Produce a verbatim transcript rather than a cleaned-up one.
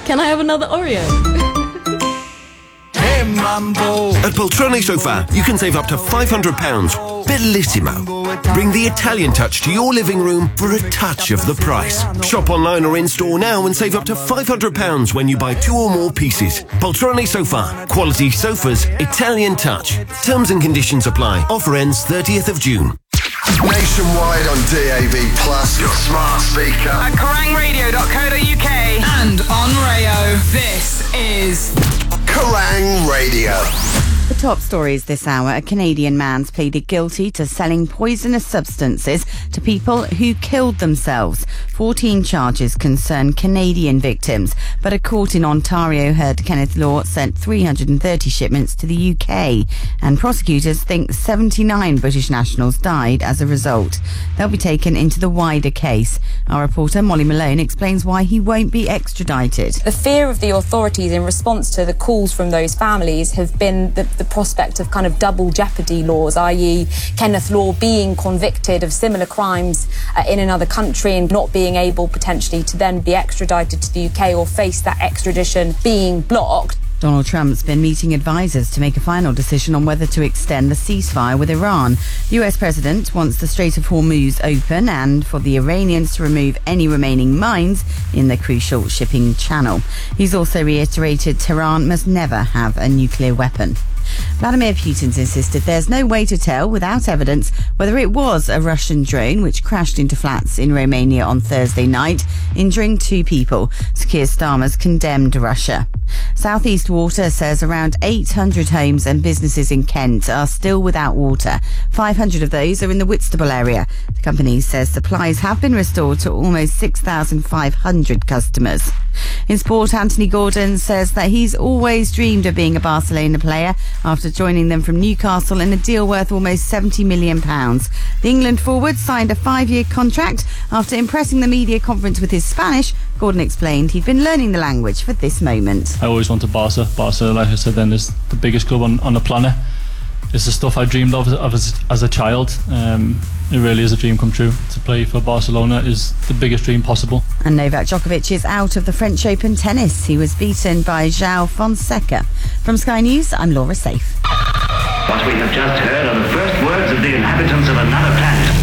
Can I have another Oreo? At Poltrone Sofa, you can save up to five hundred pounds. Bellissimo. Bring the Italian touch to your living room for a touch of the price. Shop online or in-store now and save up to five hundred pounds when you buy two or more pieces. Poltrone Sofa. Quality sofas, Italian touch. Terms and conditions apply. Offer ends thirtieth of June. Nationwide on D A B Plus, your smart speaker. At kerrang radio dot co dot uk and on Rayo. This is Kerrang Radio. The top stories this hour. A Canadian man's pleaded guilty to selling poisonous substances to people who killed themselves. fourteen charges concern Canadian victims, but a court in Ontario heard Kenneth Law sent three hundred thirty shipments to the U K, and prosecutors think seventy-nine British nationals died as a result. They'll be taken into the wider case. Our reporter Molly Malone explains why he won't be extradited. The fear of the authorities in response to the calls from those families have been the, the prospect of kind of double jeopardy laws, that is Kenneth Law being convicted of similar crimes uh, in another country and not being able potentially to then be extradited to the U K or face that extradition being blocked. Donald Trump's been meeting advisors to make a final decision on whether to extend the ceasefire with Iran. The U S president wants the Strait of Hormuz open and for the Iranians to remove any remaining mines in the crucial shipping channel. He's also reiterated Tehran must never have a nuclear weapon. Vladimir Putin's insisted there's no way to tell without evidence whether it was a Russian drone which crashed into flats in Romania on Thursday night, injuring two people. Keir Starmer's condemned Russia. South East Water says around eight hundred homes and businesses in Kent are still without water. five hundred of those are in the Whitstable area. The company says supplies have been restored to almost six thousand five hundred customers. In sport, Anthony Gordon says that he's always dreamed of being a Barcelona player after joining them from Newcastle in a deal worth almost seventy million pounds. The England forward signed a five-year contract after impressing the media conference with his Spanish. Gordon explained he'd been learning the language for this moment. I always wanted Barca. Barca, like I said then, is the biggest club on, on the planet. It's the stuff I dreamed of, of as, as a child. Um, it really is a dream come true. To play for Barcelona is the biggest dream possible. And Novak Djokovic is out of the French Open tennis. He was beaten by João Fonseca. From Sky News, I'm Laura Safe. What we have just heard are the first words of the inhabitants of another planet.